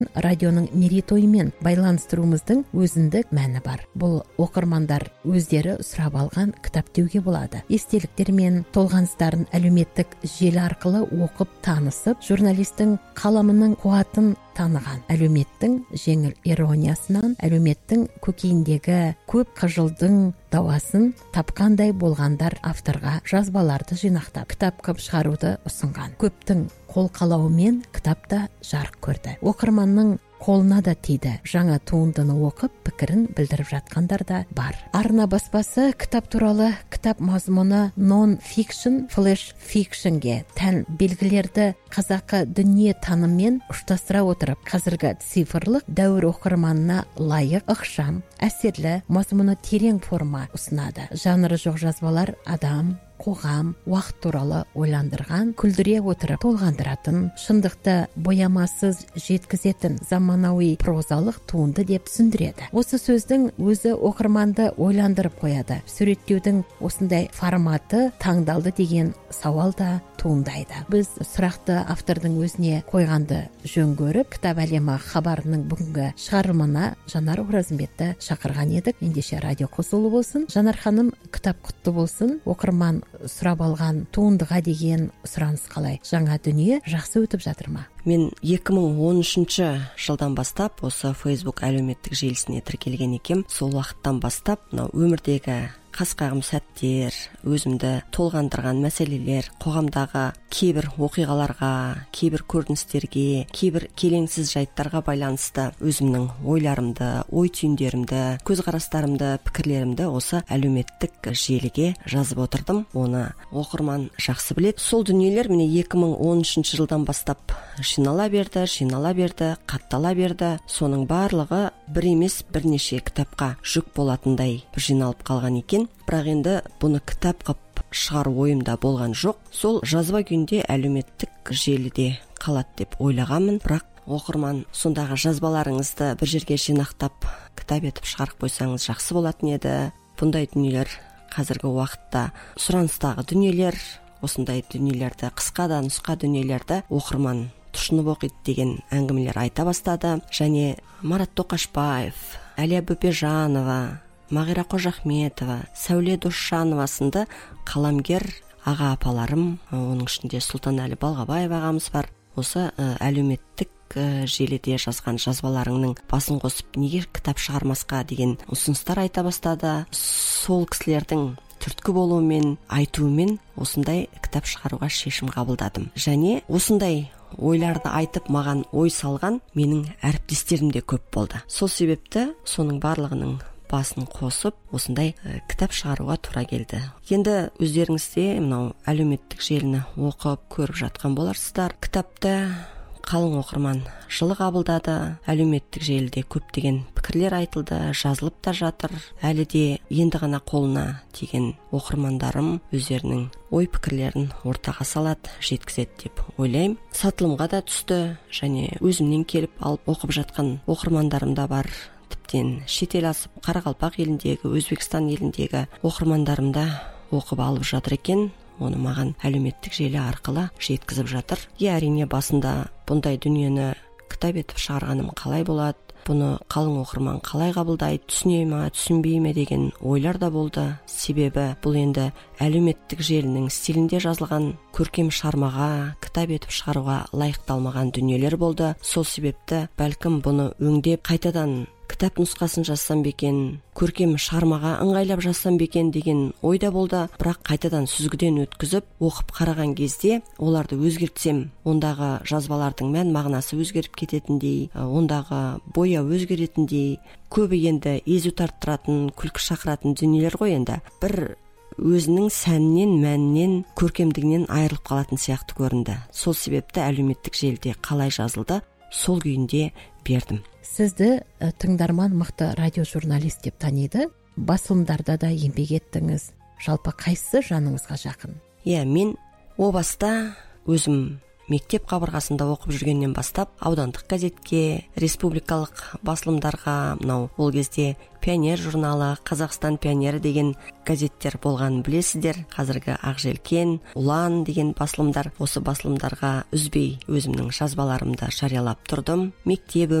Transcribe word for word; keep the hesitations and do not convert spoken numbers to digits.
радионың мерейтойымен байланыстыруымыздың өзіндік мәні бар. Бұл оқырмандар өздері сұрап алған кітап деуге болады. Естеліктер мен толғаныстарын әлеуметтік желі арқылы оқып танысып, журналистің қаламының қуатын таныған, әлеуметтің жеңіл ирониясынан әлеуметтің көкейіндегі көп қыжылдың дауасын тапқандай болғандар авторға жазбаларды жинақтап, кітап қып шығаруды ұсынған. Көптің қол қалауымен кітап та жарық көрді. Оқырманның қолына да тиді. Жаңа туындыны оқып, пікірін білдіріп жатқандар да бар. Арна баспасы кітап туралы кітап мазмұны нон-фикшн, флеш-фикшнге тән белгілерді қазақы дүние таныммен ұштастыра отырып, қазіргі цифрлық дәуір оқырманына лайық, ықшам, әсерлі, мазмұны терең форма ұсынады. Жанры жоқ жазбалар адам, қоғам, уақыт туралы ойландырған, күлдіре отырып толғандыратын, шындықты боямасыз жеткізетін заманауи прозалық туынды деп түсіндіреді. Осы сөздің өзі оқырманды ойландырып қояды. Суреттеудің осындай форматы таңдалды деген сауал да туындайды. Біз сұрақты автордың өзіне қойғанды жөн көріп, кітап әлемі хабарының бүгінгі шығарылымына Жанар Оразымбетті шақырған едік. Ендеше радио қосулы болсын. Жанар ханым, кітап құтты болсын. Оқырман сұрап алған туындыға деген сұраныс қалай? Жаңа дүние жақсы өтіп жатыр ма? Мен екі мың он үшінші жылдан бастап осы Facebook әлеуметтік желісіне тіркелген екем. Сол уақыттан бастап мынау өмірдегі қас-қағым сәттер, өзімді толғандырған мәселелер, қоғамдағы кейбір оқиғаларға, кейбір көріністерге, кейбір келеңсіз жайттарға байланысты өзімнің ойларымды, ой түйіндерімді, көзқарастарымды, пікірлерімді осы әлеуметтік желіге жазып отырдым. Оны оқырман жақсы біледі. Сол дүниелер міне екі мың он үшінші жылдан бастап жинала берді, жинала берді, қаттала берді. Соның барлығы бір емес бірнеше кітапқа жүк болатындай жиналып қалған екен. Бірақ енді бұны кітап қып шығару ойымда болған жоқ. Сол жазба күйінде әлеуметтік желіде қалады деп ойлағанмын. Бірақ оқырман сондағы жазбаларыңызды бір жерге жинақтап кітап етіп шығарып қойсаңыз жақсы болатын еді. Бұндай дүниелер қазіргі уақытта сұраныстағы дүниелер, осындай дүниелерді, қысқа да нұсқа дүниелерді оқырман тұшынып оқиды деген әңгімелер айта бастады. Және Марат Тоқашбаев, Әлия Бөпежанова, Мағира Қожахметова, Сәуле Досжанова сынды қаламгер аға апаларым, оның ішінде Сұлтанәлі Балғабаев ағамыз бар. Осы ә, әлеуметтік ә, желіде жазған жазбаларыңның басын қосып неге кітап шығармасқа деген ұсыныстар айта бастады. Сол кісілердің түрткі болуымен, айтуымен осындай кітап шығаруға шешім қабылдадым. Және осындай ойларды айтып маған ой салған менің әріптестерім де көп болды. Сол себепті соның барлығының басын қосып осындай ә, кітап шығаруға тура келді. Енді өздеріңізде мынау әлеуметтік желіні оқып көріп жатқан боларсыздар. Кітапты қалың оқырман жылы қабылдады. Әлеуметтік желіде көптеген пікірлер айтылды, жазылып та жатыр. Әлі де енді ғана қолына тиген оқырмандарым өздерінің ой пікірлерін ортаға салады, жеткізеді деп ойлаймын. Сатылымға да түсті және өзімнен келіп алып оқып жатқан оқырмандарым да бар. Тіптен шетел асып, Қарақалпақ еліндегі, Өзбекстан еліндегі оқырмандарым да оқып алып жатыр екен. Оны маған әлеуметтік желі арқылы жеткізіп жатыр. Е, әрине басында бұндай дүниені кітап етіп шығарғаным қалай болады? Бұны қалың оқырман қалай қабылдайды, түсіне ме, түсінбей ме деген ойлар да болды. Себебі бұл енді әлеуметтік желінің стилінде жазылған көркем шығармаға, кітап етіп шығаруға лайықталмаған дүниелер болды. Сол себепті бәлкім бұны өңдеп қайтадан кітап нұсқасын жазсам бекен, көркем шығармаға ыңғайлап жазсам бекен деген ойда болды. Бірақ қайтадан сүзгіден өткізіп оқып қараған кезде оларды өзгертсем, ондағы жазбалардың мән мағынасы өзгеріп кететіндей, ондағы боя өзгеретіндей, көбі енді езу тарттыратын, күлкі шақыратын дүниелер ғой. Енді бір өзінің сәнінен, мәнінен, көркемдігінен айырылып қалатын сияқты көрінді. Сол себепті әлеуметтік желіде қалай жазылды, сол күйінде бердім. Сізді тыңдарман мықты радиожурналист деп таниды. Басылымдарда да еңбек еттіңіз. Жалпы қайсысы жаныңызға жақын? Иә, мен о баста өзім мектеп қабырғасында оқып жүргеннен бастап аудандық газетке, республикалық басылымдарға, мынау ол кезде Пионер журналы, Қазақстан пионері деген газеттер болғанын білесіздер. Қазіргі Ақжелкен, Ұлан деген басылымдар, осы басылымдарға үзбей өзімнің жазбаларымды жариялап тұрдым. Мектеп